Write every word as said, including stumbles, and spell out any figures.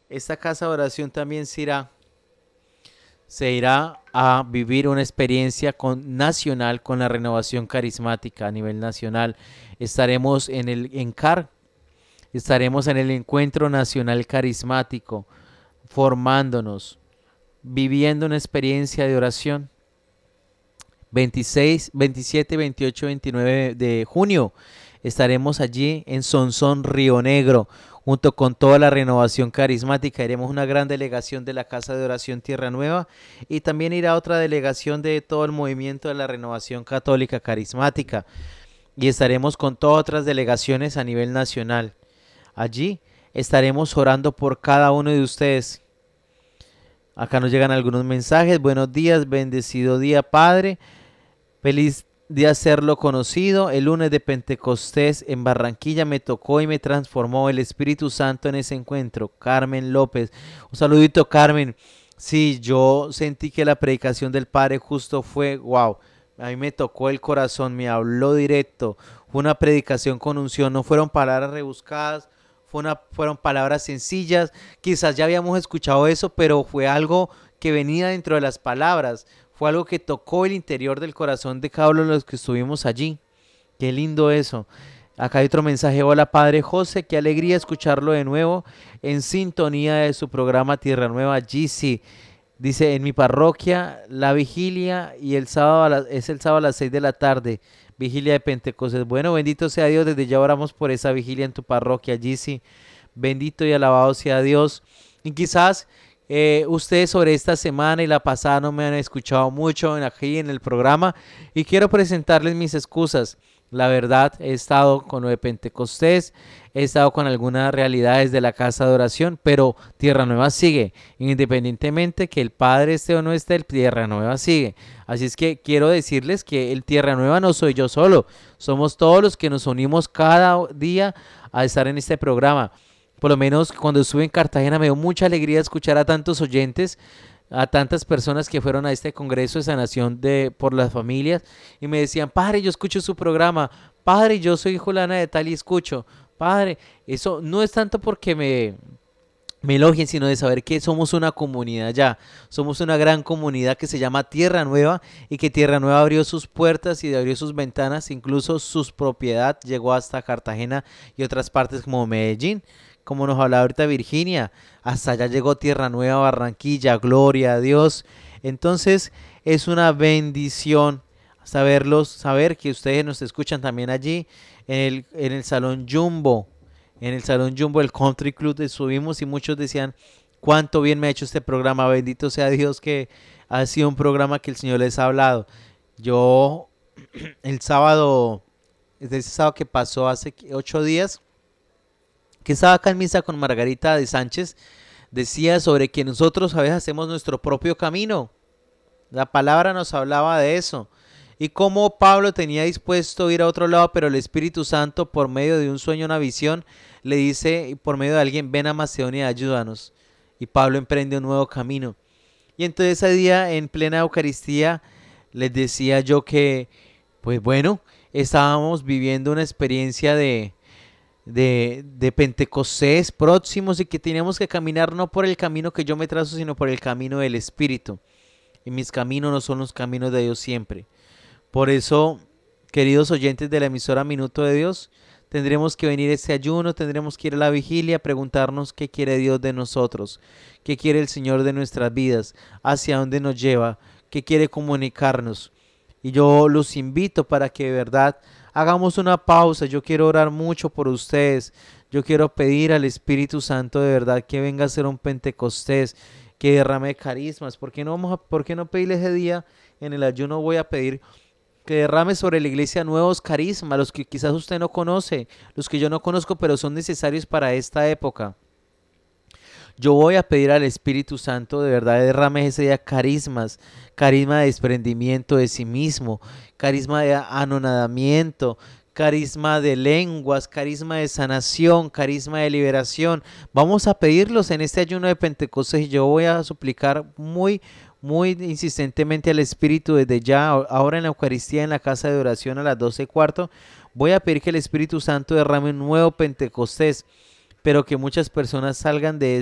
esta casa de oración también se irá, se irá a vivir una experiencia con, nacional con la renovación carismática a nivel nacional. Estaremos en el ENCAR, estaremos en el Encuentro Nacional Carismático, formándonos, viviendo una experiencia de oración. veintiséis, veintisiete, veintiocho, veintinueve de junio estaremos allí en Sonsón, Río Negro, junto con toda la renovación carismática. Iremos una gran delegación de la Casa de Oración Tierra Nueva y también irá otra delegación de todo el movimiento de la renovación católica carismática y estaremos con todas otras delegaciones a nivel nacional. Allí estaremos orando por cada uno de ustedes. Acá nos llegan algunos mensajes. Buenos días, bendecido día, Padre. Feliz de hacerlo conocido. El lunes de Pentecostés en Barranquilla me tocó y me transformó el Espíritu Santo en ese encuentro. Carmen López. Un saludito, Carmen. Sí, yo sentí que la predicación del Padre justo fue, wow, a mí me tocó el corazón, me habló directo. Fue una predicación con unción, no fueron palabras rebuscadas, fue una, fueron palabras sencillas. Quizás ya habíamos escuchado eso, pero fue algo que venía dentro de las palabras. Fue algo que tocó el interior del corazón de cada uno de los que estuvimos allí. Qué lindo eso. Acá hay otro mensaje. Hola, Padre José, qué alegría escucharlo de nuevo en sintonía de su programa Tierra Nueva G C. Dice, en mi parroquia la vigilia y el sábado a la- es el sábado a las seis de la tarde, vigilia de Pentecostés. Bueno, bendito sea Dios, desde ya oramos por esa vigilia en tu parroquia, G C. Bendito y alabado sea Dios. Y quizás eh, ustedes sobre esta semana y la pasada no me han escuchado mucho en aquí en el programa y quiero presentarles mis excusas. La verdad, he estado con lo de Pentecostés, he estado con algunas realidades de la casa de oración, pero Tierra Nueva sigue. Independientemente que el Padre esté o no esté, el Tierra Nueva sigue. Así es que quiero decirles que el Tierra Nueva no soy yo solo, somos todos los que nos unimos cada día a estar en este programa. Por lo menos cuando estuve en Cartagena me dio mucha alegría escuchar a tantos oyentes, a tantas personas que fueron a este congreso de sanación de, por las familias y me decían, padre, yo escucho su programa, padre, yo soy Juliana de tal y escucho, padre, eso no es tanto porque me, me elogien, sino de saber que somos una comunidad ya, somos una gran comunidad que se llama Tierra Nueva y que Tierra Nueva abrió sus puertas y abrió sus ventanas, incluso su propiedad llegó hasta Cartagena y otras partes como Medellín, como nos hablaba ahorita Virginia, hasta allá llegó Tierra Nueva, Barranquilla, gloria a Dios. Entonces es una bendición saberlos, saber que ustedes nos escuchan también allí en el, en el Salón Jumbo, en el Salón Jumbo del Country Club de subimos y muchos decían cuánto bien me ha hecho este programa, bendito sea Dios que ha sido un programa que el Señor les ha hablado. Yo el sábado, ese sábado que pasó hace ocho días, que estaba acá en misa con Margarita de Sánchez, decía sobre que nosotros a veces hacemos nuestro propio camino. La palabra nos hablaba de eso. Y cómo Pablo tenía dispuesto a ir a otro lado, pero el Espíritu Santo, por medio de un sueño, una visión, le dice, por medio de alguien, ven a Macedonia, ayúdanos. Y Pablo emprende un nuevo camino. Y entonces ese día, en plena Eucaristía, les decía yo que, pues bueno, estábamos viviendo una experiencia de, de, de Pentecostés próximos y que teníamos que caminar no por el camino que yo me trazo, sino por el camino del Espíritu. Y mis caminos no son los caminos de Dios siempre. Por eso, queridos oyentes de la emisora Minuto de Dios, tendremos que venir a este ayuno, tendremos que ir a la vigilia, preguntarnos qué quiere Dios de nosotros, qué quiere el Señor de nuestras vidas, hacia dónde nos lleva, qué quiere comunicarnos. Y yo los invito para que de verdad hagamos una pausa. Yo quiero orar mucho por ustedes. Yo quiero pedir al Espíritu Santo de verdad que venga a ser un Pentecostés, que derrame carismas. ¿Por qué no, vamos a, por qué no pedirle ese día en el ayuno? Voy a pedir que derrame sobre la iglesia nuevos carismas, los que quizás usted no conoce, los que yo no conozco, pero son necesarios para esta época. Yo voy a pedir al Espíritu Santo de verdad derrame ese día carismas, carisma de desprendimiento de sí mismo, carisma de anonadamiento, carisma de lenguas, carisma de sanación, carisma de liberación. Vamos a pedirlos en este ayuno de Pentecostés y yo voy a suplicar muy, muy insistentemente al Espíritu desde ya, ahora en la Eucaristía, en la casa de oración a las doce y cuarto. Voy a pedir que el Espíritu Santo derrame un nuevo Pentecostés, pero que muchas personas salgan de